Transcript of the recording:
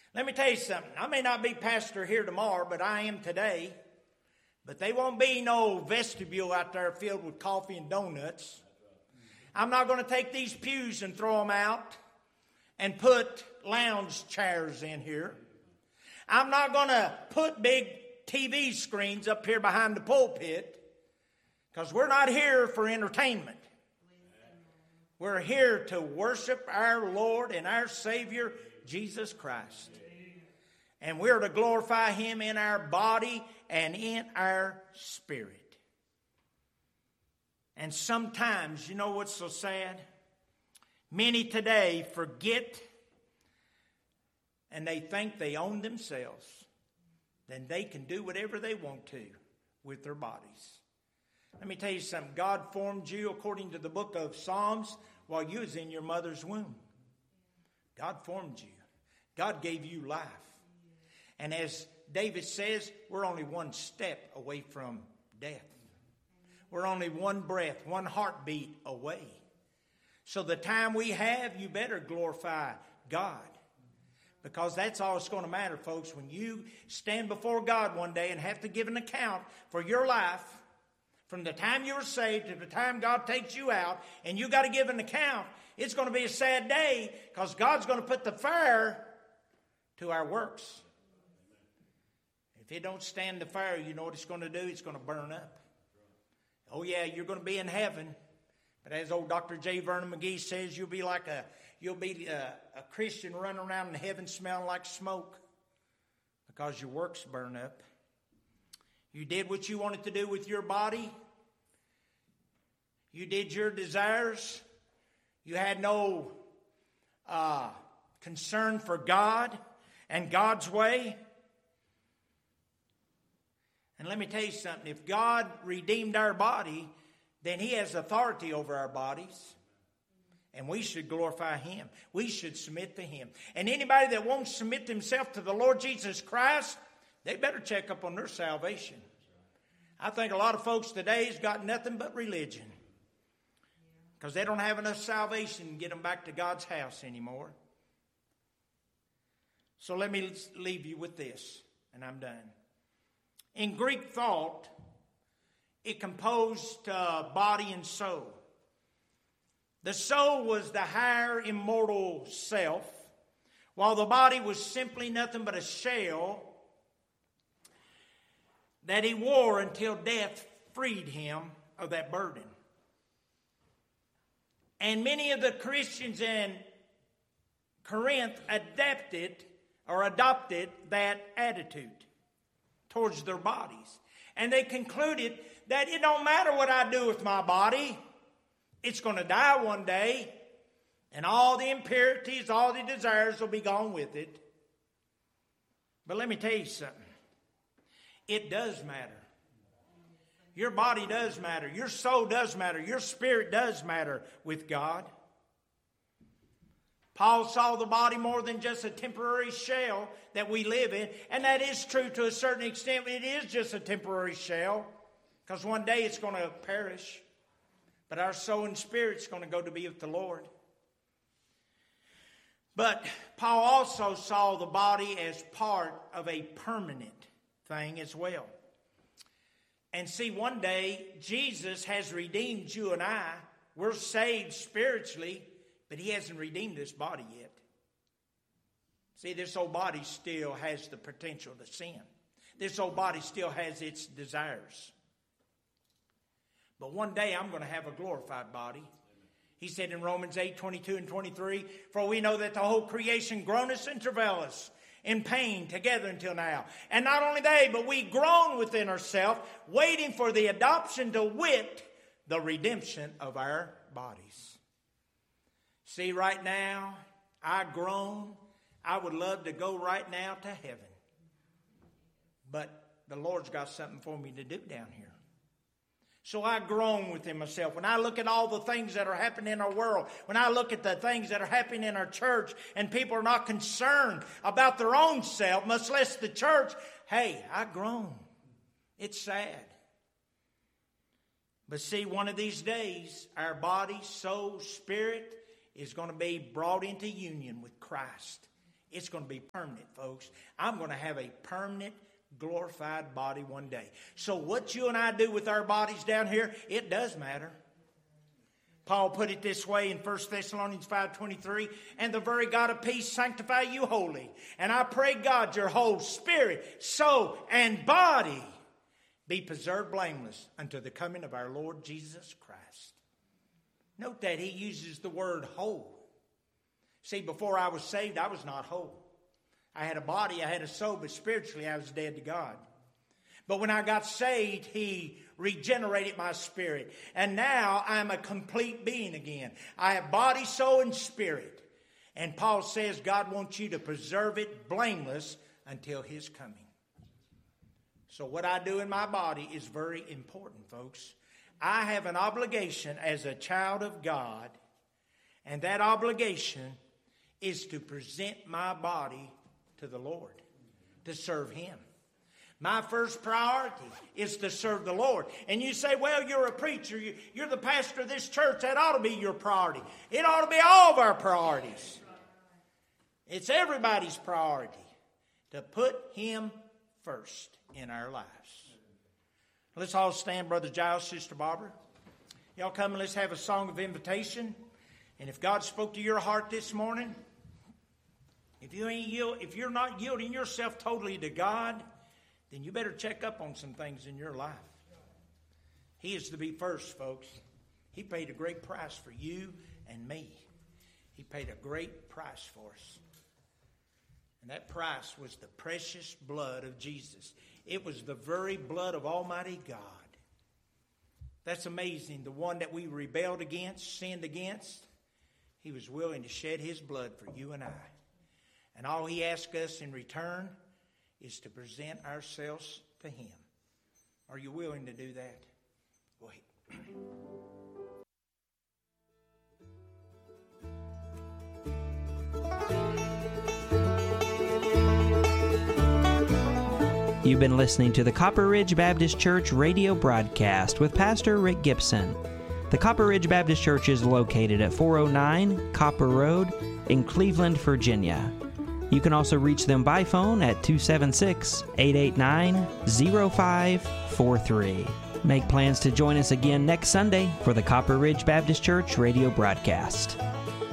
Let me tell you something. I may not be pastor here tomorrow, but I am today. But there won't be no vestibule out there filled with coffee and donuts. I'm not going to take these pews and throw them out and put lounge chairs in here. I'm not going to put big TV screens up here behind the pulpit, because we're not here for entertainment. We're here to worship our Lord and our Savior, Jesus Christ. And we're to glorify Him in our body and in our spirit. And sometimes, you know what's so sad? Many today forget and they think they own themselves. Then they can do whatever they want to with their bodies. Let me tell you something. God formed you according to the book of Psalms while you was in your mother's womb. God formed you. God gave you life. And as David says, we're only one step away from death. We're only one breath, one heartbeat away. So the time we have, you better glorify God. Because that's all that's going to matter, folks. When you stand before God one day and have to give an account for your life, from the time you were saved to the time God takes you out, and you got to give an account, it's going to be a sad day, because God's going to put the fire to our works. If it don't stand the fire, you know what it's going to do? It's going to burn up. Oh yeah, you're going to be in heaven. But as old Dr. J. Vernon McGee says, you'll be a Christian running around in heaven smelling like smoke, because your works burn up. You did what you wanted to do with your body. You did your desires. You had no concern for God and God's way. And let me tell you something. If God redeemed our body, then He has authority over our bodies. And we should glorify Him. We should submit to Him. And anybody that won't submit themselves to the Lord Jesus Christ, they better check up on their salvation. I think a lot of folks today has got nothing but religion, because they don't have enough salvation to get them back to God's house anymore. So let me leave you with this, and I'm done. In Greek thought, it composed body and soul. The soul was the higher immortal self, while the body was simply nothing but a shell that he wore until death freed him of that burden. And many of the Christians in Corinth adopted that attitude towards their bodies. And they concluded that it don't matter what I do with my body. It's going to die one day. And all the impurities, all the desires will be gone with it. But let me tell you something. It does matter. Your body does matter. Your soul does matter. Your spirit does matter with God. Paul saw the body more than just a temporary shell that we live in. And that is true to a certain extent. It is just a temporary shell, because one day it's going to perish. But our soul and spirit's going to go to be with the Lord. But Paul also saw the body as part of a permanent thing as well. And see, one day Jesus has redeemed you and I. We're saved spiritually, but He hasn't redeemed this body yet. See, this old body still has the potential to sin. This old body still has its desires. But one day I'm going to have a glorified body. He said in Romans 8:22 and 23, "For we know that the whole creation groaneth and travaileth in pain together until now. And not only they, but we groan within ourselves, waiting for the adoption, to wit, the redemption of our bodies." See, right now, I groan. I would love to go right now to heaven. But the Lord's got something for me to do down here. So I groan within myself. When I look at all the things that are happening in our world, when I look at the things that are happening in our church, and people are not concerned about their own self, much less the church, hey, I groan. It's sad. But see, one of these days, our body, soul, spirit is going to be brought into union with Christ It's going to be permanent, folks. I'm going to have a permanent, glorified body one day. So what you and I do with our bodies down here, it does matter. Paul put it this way in 1 Thessalonians 5:23, and the very God of peace sanctify you wholly. And I pray, God, your whole spirit, soul, and body be preserved blameless unto the coming of our Lord Jesus Christ. Note that he uses the word whole. See, before I was saved, I was not whole. I had a body, I had a soul, but spiritually I was dead to God. But when I got saved, he regenerated my spirit. And now I'm a complete being again. I have body, soul, and spirit. And Paul says God wants you to preserve it blameless until his coming. So what I do in my body is very important, folks. I have an obligation as a child of God, and that obligation is to present my body to the Lord, to serve him. My first priority is to serve the Lord. And you say, well, you're a preacher. You're the pastor of this church. That ought to be your priority. It ought to be all of our priorities. It's everybody's priority to put him first in our lives. Let's all stand, Brother Giles, Sister Barbara. Y'all come and let's have a song of invitation. And if God spoke to your heart this morning, if you're not yielding yourself totally to God, then you better check up on some things in your life. He is to be first, folks. He paid a great price for you and me. He paid a great price for us. And that price was the precious blood of Jesus. It was the very blood of Almighty God. That's amazing. The one that we rebelled against, sinned against, he was willing to shed his blood for you and I. And all he asks us in return is to present ourselves to him. Are you willing to do that? Go ahead. You've been listening to the Copper Ridge Baptist Church radio broadcast with Pastor Rick Gibson. The Copper Ridge Baptist Church is located at 409 Copper Road in Cleveland, Virginia. You can also reach them by phone at 276-889-0543. Make plans to join us again next Sunday for the Copper Ridge Baptist Church radio broadcast.